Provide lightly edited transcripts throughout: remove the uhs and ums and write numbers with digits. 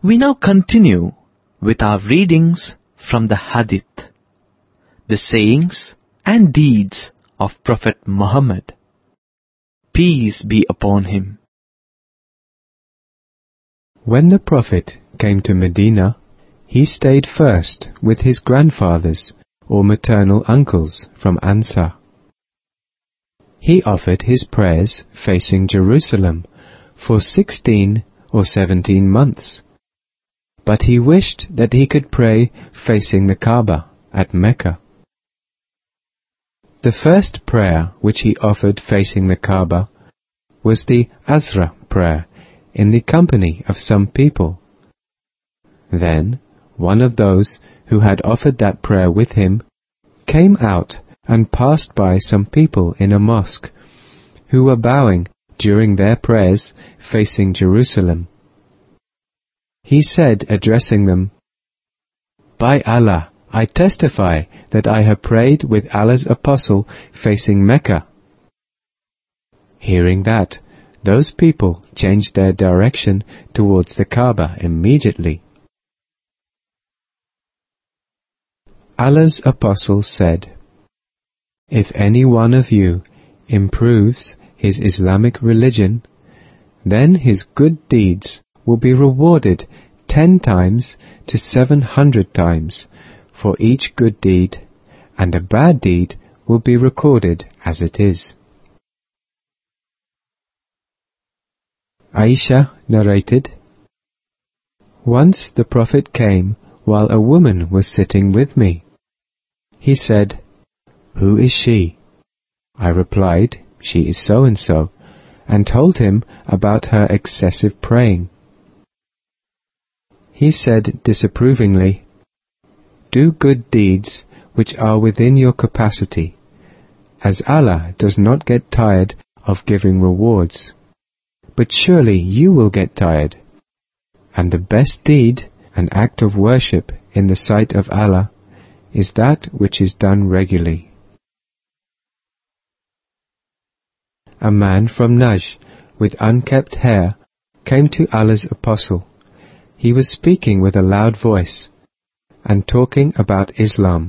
We now continue with our readings from the Hadith, the sayings and deeds of Prophet Muhammad, peace be upon him. When the Prophet came to Medina, he stayed first with his grandfathers or maternal uncles from Ansar. He offered his prayers facing Jerusalem for 16 or 17 months, but he wished that he could pray facing the Kaaba at Mecca. The first prayer which he offered facing the Kaaba was the Asra prayer in the company of some people. Then one of those who had offered that prayer with him came out and passed by some people in a mosque who were bowing during their prayers facing Jerusalem. He said, addressing them, "By Allah, I testify that I have prayed with Allah's apostle facing Mecca." Hearing that, those people changed their direction towards the Kaaba immediately. Allah's apostle said, "If any one of you improves his Islamic religion, then his good deeds will be rewarded 10 times to 700 times for each good deed, and a bad deed will be recorded as it is." Aisha narrated, "Once the Prophet came while a woman was sitting with me. He said, 'Who is she?' I replied, 'She is so-and-so,' and told him about her excessive praying. He said disapprovingly, 'Do good deeds which are within your capacity, as Allah does not get tired of giving rewards. But surely you will get tired, and the best deed, an act of worship in the sight of Allah, is that which is done regularly.'" A man from Najd with unkempt hair came to Allah's apostle. He was speaking with a loud voice and talking about Islam.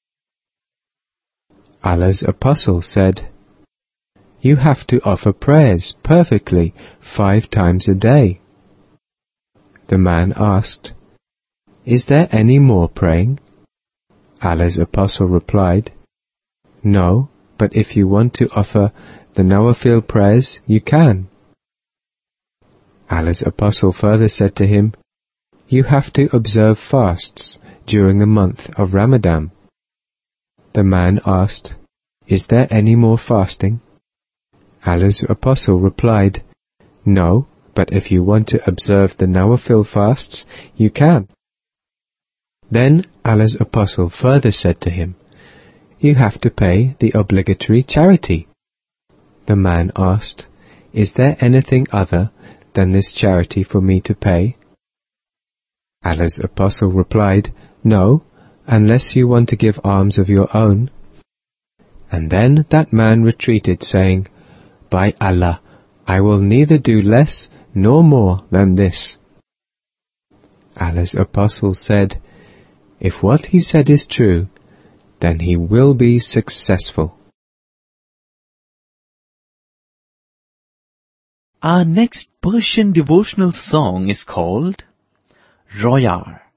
Allah's apostle said, "You have to offer prayers perfectly 5 times a day." The man asked, "Is there any more praying?" Allah's apostle replied, "No, but if you want to offer the Nawafil prayers, you can." Allah's apostle further said to him, "You have to observe fasts during the month of Ramadan." The man asked, "Is there any more fasting?" Allah's apostle replied, "No, but if you want to observe the Nawafil fasts, you can." Then Allah's apostle further said to him, "You have to pay the obligatory charity." The man asked, "Is there anything other than this charity for me to pay?" Allah's apostle replied, "No, unless you want to give alms of your own." And then that man retreated, saying, "By Allah, I will neither do less nor more than this." Allah's apostle said, "If what he said is true, then he will be successful." Our next Persian devotional song is called Royar.